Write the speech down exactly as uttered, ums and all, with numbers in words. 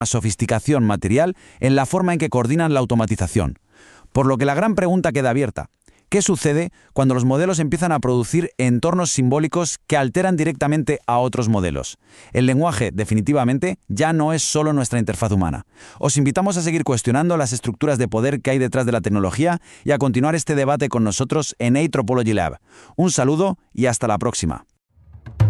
sofisticación material en la forma en que coordinan la automatización. Por lo que la gran pregunta queda abierta. ¿Qué sucede cuando los modelos empiezan a producir entornos simbólicos que alteran directamente a otros modelos? El lenguaje, definitivamente, ya no es solo nuestra interfaz humana. Os invitamos a seguir cuestionando las estructuras de poder que hay detrás de la tecnología y a continuar este debate con nosotros en A I Tropology Lab. Un saludo y hasta la próxima.